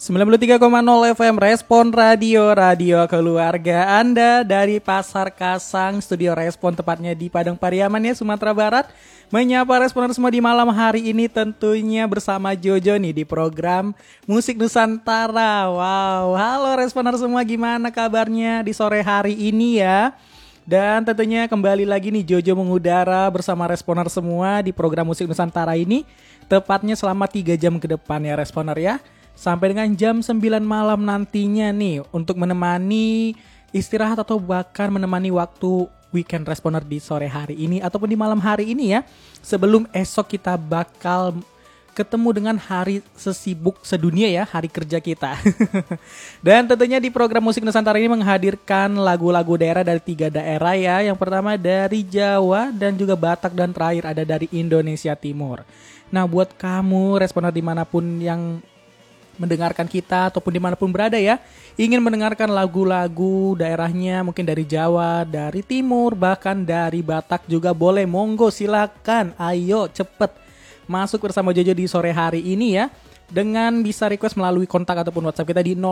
93,0 FM Respon Radio, radio keluarga Anda dari Pasar Kasang, Studio Respon tepatnya di Padang Pariaman ya, Sumatera Barat. Menyapa responer semua di malam hari ini tentunya bersama Jojo nih di program Musik Nusantara. Wow, halo responer semua, gimana kabarnya di sore hari ini ya? Dan tentunya kembali lagi nih Jojo mengudara bersama responer semua di program Musik Nusantara ini. Tepatnya selama 3 jam ke depan ya responer ya. Sampai dengan jam 9 malam nantinya nih untuk menemani istirahat atau bahkan menemani waktu weekend responer di sore hari ini ataupun di malam hari ini ya. Sebelum esok kita bakal ketemu dengan hari sesibuk sedunia ya, hari kerja kita. Dan tentunya di program Musik Nusantara ini menghadirkan lagu-lagu daerah dari 3 daerah ya. Yang pertama dari Jawa dan juga Batak dan terakhir ada dari Indonesia Timur. Nah buat kamu responer dimanapun yang mendengarkan kita ataupun dimanapun berada ya, ingin mendengarkan lagu-lagu daerahnya mungkin dari Jawa, dari Timur, bahkan dari Batak juga boleh, monggo silakan, ayo cepet masuk bersama Jojo di sore hari ini ya, dengan bisa request melalui kontak ataupun WhatsApp kita di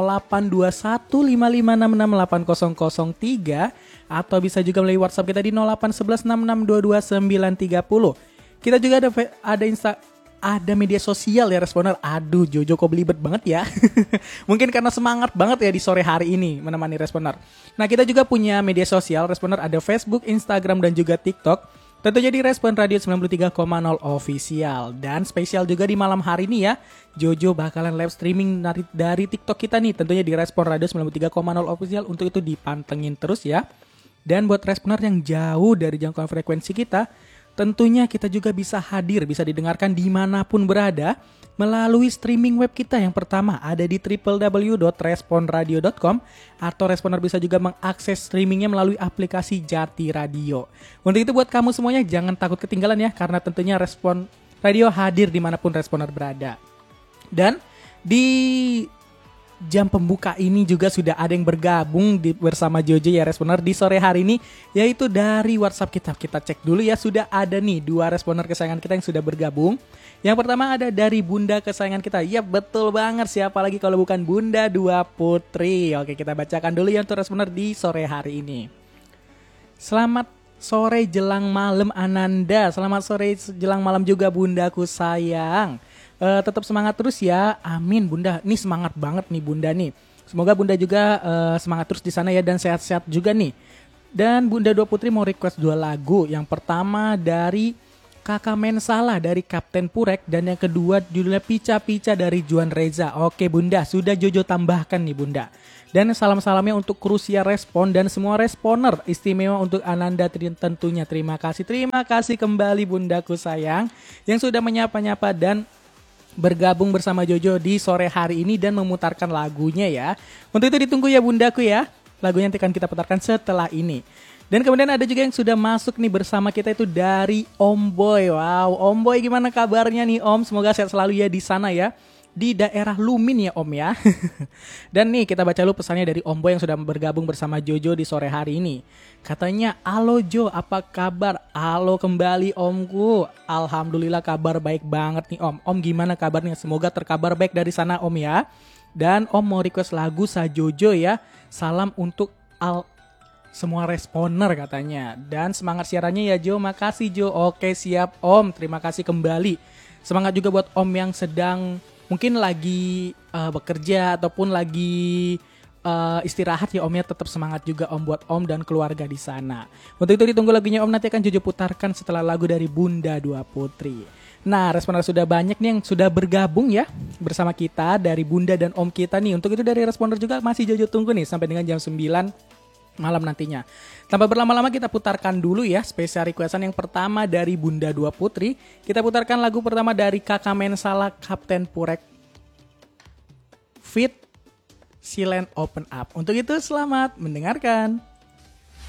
082155668003 atau bisa juga melalui WhatsApp kita di 081166222930. Kita juga ada media sosial ya responer. Aduh Jojo kok belibet banget ya. Mungkin karena semangat banget ya di sore hari ini menemani responer. Nah kita juga punya media sosial responer, ada Facebook, Instagram dan juga TikTok. Tentunya di Respon Radio 93,0 Official. Dan spesial juga di malam hari ini ya, Jojo bakalan live streaming dari TikTok kita nih. Tentunya di Respon Radio 93,0 Official. Untuk itu dipantengin terus ya. Dan buat responer yang jauh dari jangkauan frekuensi kita, tentunya kita juga bisa hadir, bisa didengarkan dimanapun berada melalui streaming web kita. Yang pertama ada di www.responradio.com atau responer bisa juga mengakses streamingnya melalui aplikasi Jati Radio. Untuk itu buat kamu semuanya jangan takut ketinggalan ya, karena tentunya Respon Radio hadir dimanapun responer berada. Dan di jam pembuka ini juga sudah ada yang bergabung bersama Jojo ya responer di sore hari ini, yaitu dari WhatsApp kita. Kita cek dulu ya, sudah ada nih 2 responer kesayangan kita yang sudah bergabung. Yang pertama ada dari Bunda kesayangan kita. Ya betul banget, siapa lagi kalau bukan Bunda Dua Putri. Oke, kita bacakan dulu ya untuk responer di sore hari ini. Selamat sore jelang malam Ananda. Selamat sore jelang malam juga Bundaku sayang. Tetap semangat terus ya, amin Bunda. Nih semangat banget nih Bunda nih. Semoga Bunda juga semangat terus di sana ya, dan sehat-sehat juga nih. Dan Bunda Dua Putri mau request 2 lagu. Yang pertama dari Kakak Mensala dari Kapten Purek, dan yang kedua judulnya Pica-Pica dari Juan Reza. Oke Bunda, sudah Jojo tambahkan nih Bunda. Dan salam-salamnya untuk Krusia Respon dan semua responer, istimewa untuk Ananda tentunya. Terima kasih kembali Bundaku sayang yang sudah menyapa-nyapa dan bergabung bersama Jojo di sore hari ini dan memutarkan lagunya ya. Untuk itu ditunggu ya Bundaku ya, lagunya nanti akan kita putarkan setelah ini. Dan kemudian ada juga yang sudah masuk nih bersama kita, itu dari Om Boy. Wow, Om Boy gimana kabarnya nih Om? Semoga sehat selalu ya di sana ya, di daerah Lumin ya Om ya. Dan nih kita baca dulu pesannya dari Om Boy yang sudah bergabung bersama Jojo di sore hari ini. Katanya, halo Jo, apa kabar? Halo kembali Omku. Alhamdulillah kabar baik banget nih Om. Om gimana kabarnya? Semoga terkabar baik dari sana Om ya. Dan Om mau request lagu Sa Jojo ya. Salam untuk semua responer katanya. Dan semangat siarannya ya Jo. Makasih Jo. Oke siap Om. Terima kasih kembali. Semangat juga buat Om yang sedang mungkin lagi bekerja ataupun lagi istirahat ya Om ya. Tetap semangat juga Om buat Om dan keluarga di sana. Untuk itu ditunggu lagunya Om, nanti akan Jojo putarkan setelah lagu dari Bunda Dua Putri. Nah responer sudah banyak nih yang sudah bergabung ya bersama kita dari Bunda dan Om kita nih. Untuk itu dari responer juga masih Jojo tunggu nih sampai dengan jam 9 malam nantinya. Tanpa berlama-lama kita putarkan dulu ya spesial requestan yang pertama dari Bunda Dua Putri. Kita putarkan lagu pertama dari Kakak Mensala Kapten Purek feat. Silent Open Up. Untuk itu selamat mendengarkan.